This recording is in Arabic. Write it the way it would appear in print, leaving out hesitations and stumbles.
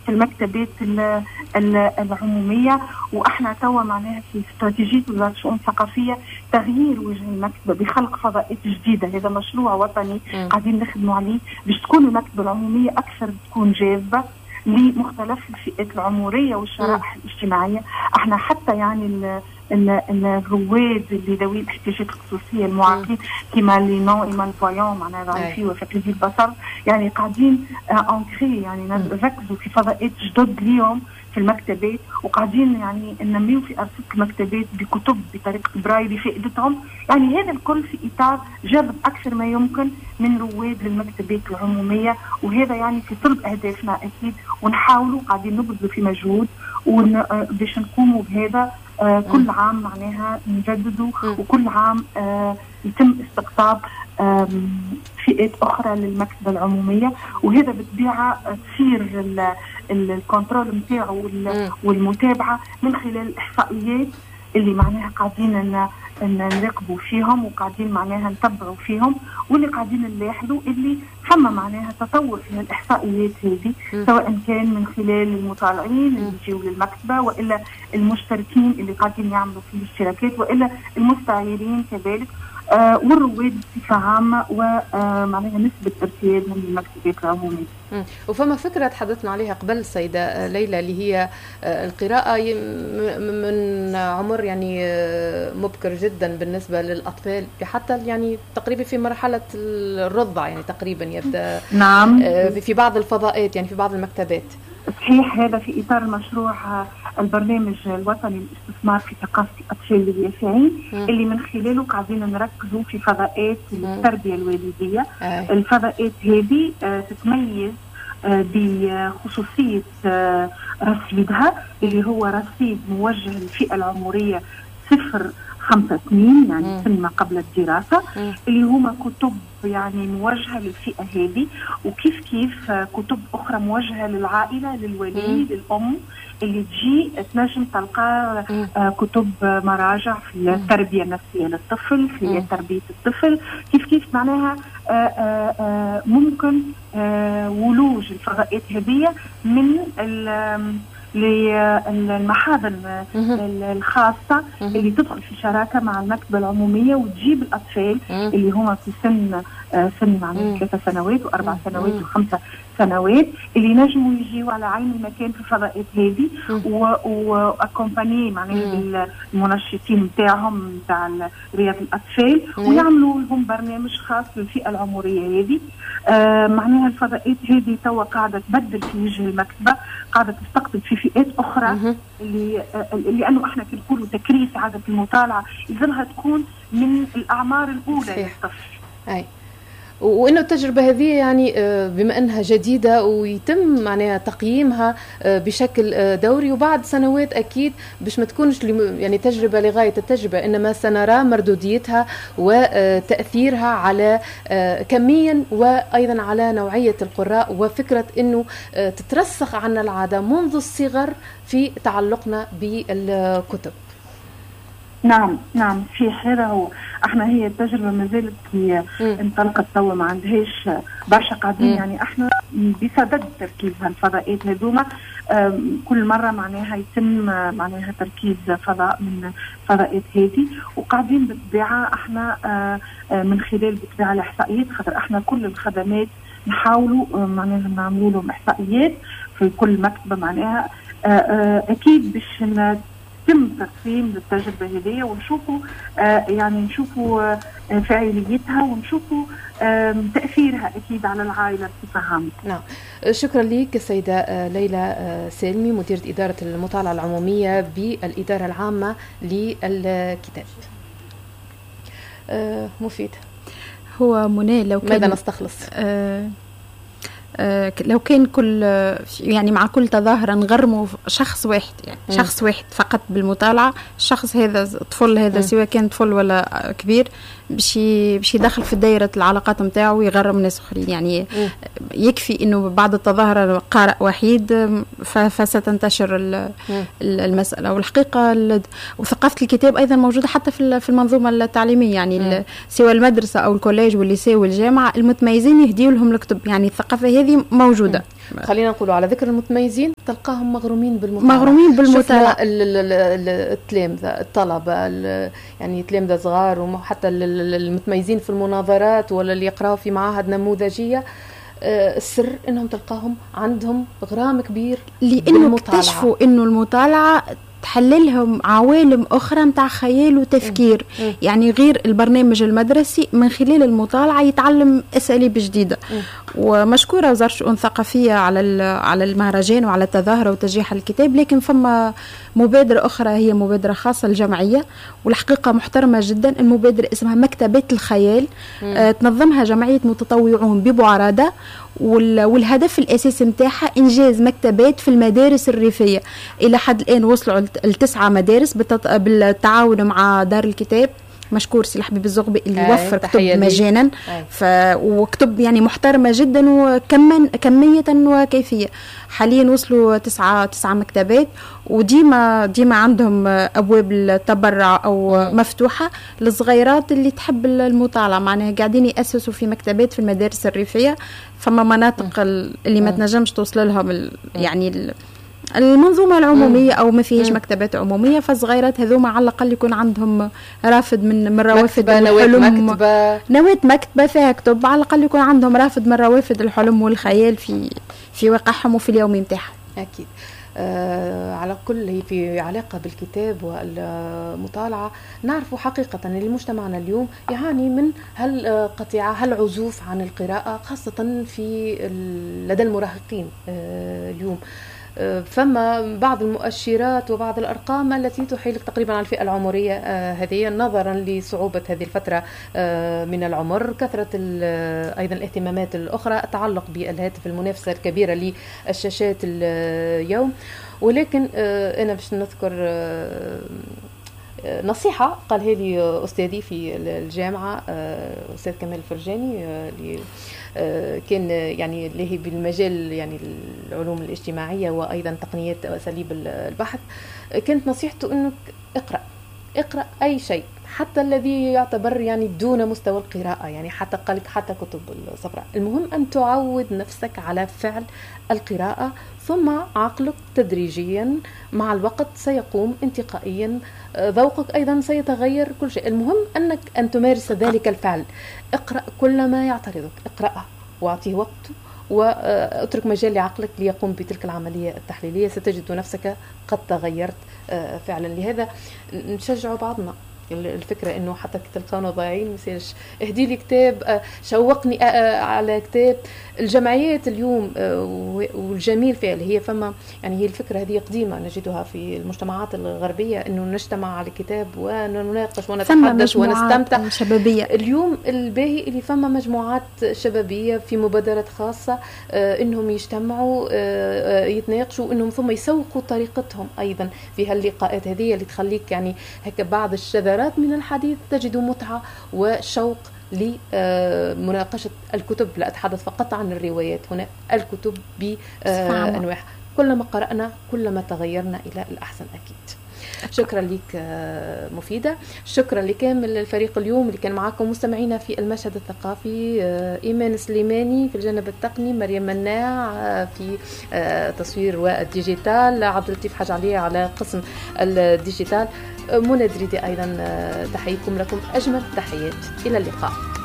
في المكتبات العمومية. وإحنا توا معناها في استراتيجية وزارة الشؤون الثقافية تغيير وجه المكتبة بخلق فضاءات جديدة. هذا مشروع وطني قاعدين نخدموا عليه باش تكون المكتبة العمومية أكثر تكون جاذبة لمختلف الفئات العمرية والشرائح الاجتماعية. احنا حتى يعني الرواد اللي ذوي الاحتياجات الخصوصية المعاقين كما لي نون ايمان فويون معناها ضعيفي وفقدي البصر يعني قاعدين انكري يعني نركزوا في فضاءات جدد اليوم في المكتبات، وقاعدين يعني ننميو في أرصدة المكتبات بكتب بطريقة برايل بفائدتهم. يعني هذا الكل في إطار جذب أكثر ما يمكن من رواد للمكتبات العمومية، وهذا يعني في صلب أهدافنا أكيد، ونحاولوا قاعدين نبذلوا في مجهود باش نقوموا بهذا. كل عام معناها نجددوا، وكل عام يتم استقطاب فئات أخرى للمكتبة العمومية، وهذا بالطبيعة تصير الكنترول نتاعو والمتابعة من خلال الإحصائيات اللي معناها قاعدين نراقبوا فيهم، وقاعدين معناها نتبعوا فيهم، واللي قاعدين نلاحظوا اللي فما معناها تطور في الإحصائيات هذه، سواء كان من خلال المطالعين اللي يجيوا للمكتبة، وإلا المشتركين اللي قاعدين يعملوا في الاشتراكات، وإلا المستعيرين كذلك، والرواد بصفة عامة، ومعناها نسبة ارتيادهم للمكتبات العمومية. وفما فكرة تحدثنا عليها قبل السيدة ليلى اللي هي القراءة من عمر يعني مبكر جدا بالنسبة للأطفال، حتى يعني تقريبا في مرحلة الرضع يعني تقريبا يبدأ. نعم. في بعض الفضاءات يعني في بعض المكتبات. صحيح، هذا في إطار المشروع البرنامج الوطني للاستثمار في ثقافة الأطفال اليافعين، اللي من خلاله قاعدين نركزوا في فضاءات التربية الوالدية. الفضاءات هذه تتميز بخصوصية رصيدها اللي هو رصيد موجه للفئة العمرية 0-5 سنين، يعني سن ما قبل الدراسة، اللي هما كتب يعني موجهة للفئة هذه، وكيف كيف كتب أخرى موجهة للعائلة، للولي، للأم اللي تجي تنجم تلقى كتب مراجع في التربية النفسية للطفل، في تربية الطفل، كيف معناها ممكن ولوج الفضاءات هذه من للمحاضن الخاصة اللي تدخل في شراكة مع المكتبة العمومية، وتجيب الأطفال اللي هم في سن معناها 3 سنوات و4 سنوات و5 سنوات، اللي نجموا يجيوا على عين المكان في الفضاءات هذه، وأكومباني معناها بالمنشطين متاعهم متاع رياض الأطفال، ويعملوا لهم برنامج خاص للفئة العمرية هذه. معناها الفضاءات هذه توا قاعدة تبدل في وجه المكتبة، قاعدة تستقطب في فئات أخرى لأنه احنا كنقولوا تكريس عادة المطالعة يلزمها تكون من الأعمار الأولى للطفل. وإنه التجربة هذه يعني بما أنها جديدة ويتم معناها تقييمها بشكل دوري، وبعد سنوات أكيد باش ما تكونش يعني تجربة لغاية التجربة، إنما سنرى مردوديتها وتأثيرها على كميا وأيضا على نوعية القراء، وفكرة إنه تترسخ عنا العادة منذ الصغر في تعلقنا بالكتب. نعم في حيرة. احنا هي التجربة ما زالت انطلقت توا، ما عندهاش برشا قاعدين يعني احنا بصدد تركيز هالفضاءات هذوما. كل مرة معناها يتم معناها تركيز فضاء من فضاءات هذه، وقاعدين بالطبيعة احنا من خلال بالطبيعة الاحصائيات، خاطر احنا كل الخدمات نحاولوا معناها نعملوا لهم احصائيات في كل مكتبة معناها اكيد باش يتم تقسيم للتجربة هذه، ونشوفوا يعني نشوفوا فاعليتها، ونشوفوا تأثيرها أكيد على العائلة بصفة عامة. نعم، شكرا لك سيدة ليلى سالمي، مديرة إدارة المطالعة العمومية بالإدارة العامة للكتاب. مفيد. هو منى لو كان ماذا نستخلص؟ لو كان كل يعني مع كل تظاهرة نغرموا شخص واحد، يعني شخص واحد فقط بالمطالعة، الشخص هذا الطفل هذا سواء كان طفل ولا كبير باش يدخل في دائرة العلاقات متاعه ويغرم ناس اخرين. يعني يكفي انه بعد التظاهرة قارئ وحيد فستنتشر المسألة. والحقيقة وثقافة الكتاب ايضا موجودة حتى في المنظومة التعليمية، يعني سواء المدرسة او الكوليج والليسي والجامعة، المتميزين يهديوا لهم الكتب. يعني الثقافة هذه هذه موجودة. خلينا نقولوا على ذكر المتميزين تلقاهم مغرومين بالمطالعة. التلامذة الطلبة يعني تلامذة صغار وحتى المتميزين في المناظرات ولا اللي يقراوا في معاهد نموذجية، السر انهم تلقاهم عندهم غرام كبير لانه اكتشفوا انه المطالعة تحللهم عوالم أخرى متاع خيال وتفكير. يعني غير البرنامج المدرسي، من خلال المطالعة يتعلم أساليب جديدة. ومشكورة وزارة الشؤون الثقافية على المهرجان وعلى التظاهرة وتشجيع الكتاب. لكن فما مبادرة أخرى هي مبادرة خاصة الجمعية، والحقيقة محترمة جدا. المبادرة اسمها مكتبات الخيال، تنظمها جمعية متطوعون ببعرادة، والهدف الأساسي متاعها إنجاز مكتبات في المدارس الريفية. إلى حد الآن وصلوا ل9 مدارس بالتعاون مع دار الكتاب. مشكور سي الحبيب الزغبي اللي يوفر كتب مجانا، وكتب يعني محترمة جدا وكمية وكيفية. حاليا وصلوا 9 مكتبات، وديما عندهم أبواب التبرع أو مفتوحة للصغيرات اللي تحب المطالعة. معناها قاعدين يأسسوا في مكتبات في المدارس الريفية. فما مناطق اللي ما تنجمش توصل لهم يعني المنظومة العمومية أو ما فيهش مكتبات عمومية، فالصغيرات هذوما على الأقل يكون عندهم رافد من روافد الحلم، نواة مكتبة فيها كتب، على الأقل يكون عندهم رافد من روافد الحلم والخيال في واقعهم وفي اليوم متاعهم. أكيد. على كل هي في علاقة بالكتاب والمطالعة. نعرف حقيقة أن مجتمعنا اليوم يعاني من هالقطيعة، هالعزوف عن القراءة، خاصة لدى المراهقين اليوم. فما بعض المؤشرات وبعض الأرقام التي تحيلك تقريبا على الفئة العمرية هذه، نظرا لصعوبة هذه الفترة من العمر، كثرة أيضا الاهتمامات الأخرى، التعلق بالهاتف، المنافسة الكبيرة للشاشات اليوم. ولكن أنا باش نذكر نصيحة قالها لي أستاذي في الجامعة أستاذ كمال الفرجاني، كان يعني اللي هي بالمجال يعني العلوم الاجتماعية وأيضا تقنيات وأساليب البحث. كانت نصيحته أنك اقرأ أي شيء، حتى الذي يعتبر يعني دون مستوى القراءة، يعني حتى قالك حتى كتب الصفراء. المهم أن تعود نفسك على فعل القراءة، ثم عقلك تدريجيا مع الوقت سيقوم انتقائيا، ذوقك أيضا سيتغير، كل شيء. المهم أن تمارس ذلك الفعل. اقرأ كل ما يعترضك، اقرأه واعطيه وقته، واترك مجال لعقلك ليقوم بتلك العملية التحليلية. ستجد نفسك قد تغيرت فعلا. لهذا نشجع بعضنا. الفكرة انه حتى تلقاونا ضايعين مسيرش اهدي لي كتاب، شوقني على كتاب. الجمعيات اليوم والجميل فيها اللي هي فما يعني هي الفكرة هذه قديمة نجدها في المجتمعات الغربية، انه نجتمع على كتاب ونناقش ونتحدث ونستمتع. شبابية اليوم الباهي اللي فما مجموعات شبابية في مبادرات خاصة، انهم يجتمعوا يتناقشوا، انهم ثم يسوقوا طريقتهم ايضا في هاللقاءات هذه اللي تخليك يعني هيك بعض الشذرات من الحديث تجد متعة وشوق لمناقشة الكتب. لا أتحدث فقط عن الروايات، هنا الكتب بأنواع. كلما قرأنا كلما تغيرنا إلى الأحسن أكيد. شكرا لك مفيدة، شكرا لكامل الفريق اليوم اللي كان معاكم مستمعينا في المشهد الثقافي. إيمان سليماني في الجانب التقني، مريم مناع في تصوير والديجيتال، عبد اللطيف حاج علي على قسم الديجيتال، منى دريدي أيضا. تحييكم لكم أجمل تحيات، إلى اللقاء.